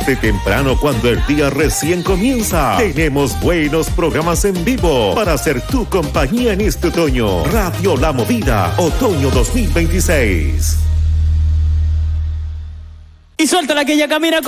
Desde temprano, cuando el día recién comienza, tenemos buenos programas en vivo para hacer tu compañía en este otoño. Radio La Movida, otoño 2026. Y suelta la que ya camina con